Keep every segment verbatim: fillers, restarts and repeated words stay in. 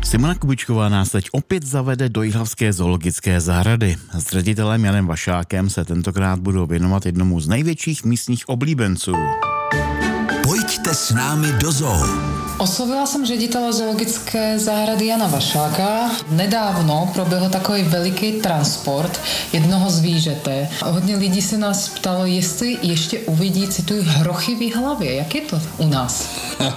Simona Kubičková nás teď opět zavede do jihlavské zoologické zahrady. S ředitelem Janem Vašákem se tentokrát budou věnovat jednomu z největších místních oblíbenců. Pojďte s námi do zoo. Oslovila som ředitele zoologické zahrady Jana Vašáka. Nedávno proběhl takový veliký transport jednoho zvířete. Hodně lidí se nás ptalo, jestli ještě uvidí, cituji, hrochy v Jihlavě. Jak je to u nás?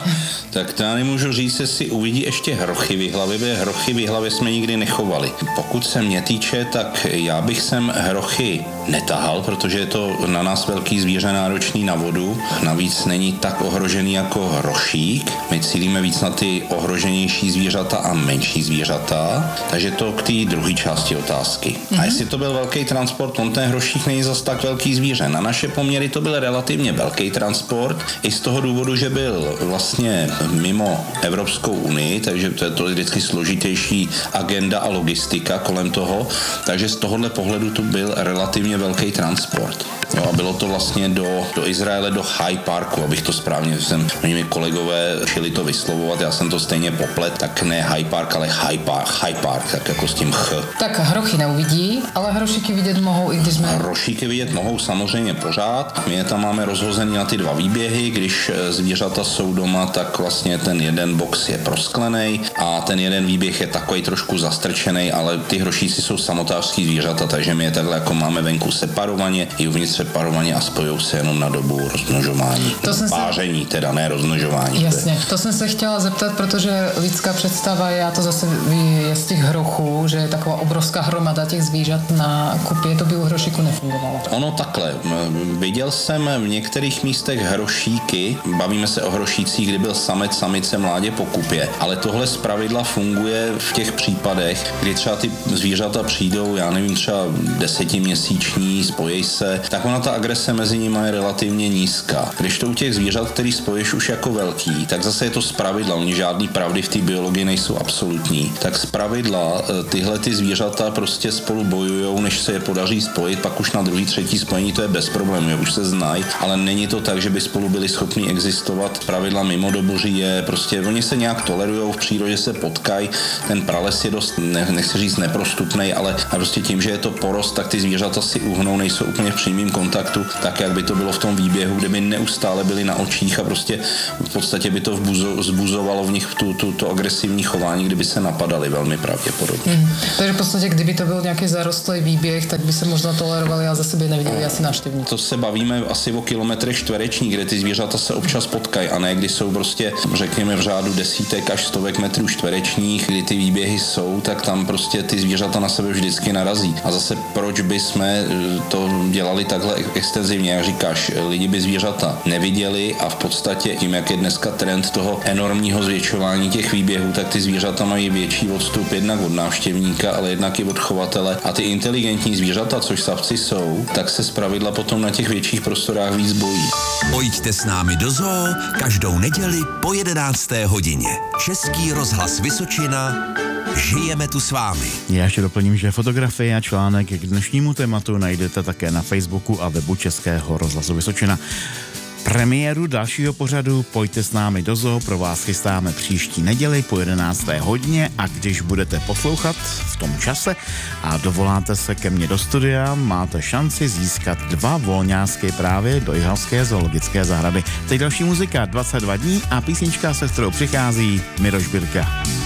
Tak to já nemůžu říct, jestli uvidí ještě hrochy v Jihlavě, protože hrochy v Jihlavě jsme nikdy nechovali. Pokud se mě týče, tak já bych sem hrochy netahal, protože je to na nás velký zvíře náročný na vodu. Navíc není tak ohrožený jako hrošík. My cílíme víc na ty ohroženější zvířata a menší zvířata, takže to k té druhé části otázky. Mm-hmm. A jestli to byl velký transport, on ten hrošík není zas tak velký zvíře. Na naše poměry to byl relativně velký transport, i z toho důvodu, že byl vlastně mimo Evropskou unii, takže to je to vždycky složitější agenda a logistika kolem toho, takže z tohohle pohledu to byl relativně velký transport. Jo, a bylo to vlastně do, do Izraele, do High Parku, abych to správně, jsem, mými kolegové šili to vyslovovat, já jsem to stejně poplet, tak ne High Park, ale High Park, High Park, tak jako s tím ch. Tak hrochy neuvidí, ale hrošíky vidět mohou, i když jsme... Hrošíky vidět mohou samozřejmě pořád. My je tam máme rozhozený na ty dva výběhy, když zvířata jsou doma, tak vlastně ten jeden box je prosklený a ten jeden výběh je takový trošku zastrčený, ale ty hrošíci jsou samotářský zvířata, takže my je takhle jako máme venku separovaně, i uvnitř separovaně a spojou se jenom na dobu rozmnožování. To páření, se... teda ne rozmnožování. Jasně, to jsem se chtěla zeptat, protože lidská představa, já to zase je z těch hrochů, že je taková obrovská hromada těch zvířat na kupě, to by u hrošíku nefungovalo. Ono takhle, viděl jsem v některých místech hrošíky, bavíme se o hrošících, kdy byl samec, samice, mládě po kupě, ale tohle zpravidla funguje v těch případech, kdy třeba ty zvířata přijdou, já nevím, třeba desetiměsíční, spojí se, tak ona ta agrese mezi nimi je relativně nízká. Když to u těch zvířat, který spojíš už jako velký, tak zase je to zpravidla, oni žádný pravdy v té biologii nejsou absolutní. Tak zpravidla tyhle ty zvířata prostě spolu bojujou, než se je podaří spojit, pak už na druhý, třetí spojení to je bez problémů, už se znají, ale není to tak, že by spolu byli schopni existovat. Pravidla mimo doboří je prostě, oni se nějak tolerujou, v přírodě se potkají, ten prales je dost, ne, nechci říct neprostupnej, ale prostě tím, že je to porost, tak ty zvířata si uhnou, nejsou úplně v přímém kontaktu, tak jak by to bylo v tom výběhu, kde by neustále byli na očích a prostě v podstatě by to vbuzo, zbuzovalo v nich tu, tu, to agresivní chování, kdyby se napadali velmi pravděpodobně. Mm. Takže v podstatě, kdyby to byl nějaký zarostlý výběh, tak by se možná tolerovali a za sebe neviděli asi návštěvníci. To se bavíme asi o kilometrech čtverečních, kde ty zvířata se občas potkají a ne kdy jsou prostě, řekněme, v řádu desítek až stovek metrů čtverečních, kdy ty výběhy jsou, tak tam prostě ty zvířata na sebe vždycky narazí. A zase proč by jsme to dělali takhle extenzivně, jak říkáš, lidi by zvířata neviděli a v podstatě tím, jak je dneska trend toho enormního zvětšování těch výběhů, tak ty zvířata mají větší odstup jednak od návštěvníka, ale jednak i od chovatele a ty inteligentní zvířata, což savci jsou, tak se zpravidla potom na těch větších prostorách víc bojí. Pojďte s námi do zoo každou neděli po jedenácté hodině. Český rozhlas Vysočina. Žijeme tu s vámi. Já ještě doplním, že fotografie a článek k dnešnímu tématu najdete také na Facebooku a webu Českého rozhlasu Vysočina. Premiéru dalšího pořadu Pojďte s námi do zoo pro vás chystáme příští neděli po jedenácté hodině a když budete poslouchat v tom čase a dovoláte se ke mně do studia, máte šanci získat dva volňásky právě do jihlavské zoologické zahrady. Teď další muzika, dvacet dva dní a písnička, se kterou přichází Miroš Birka.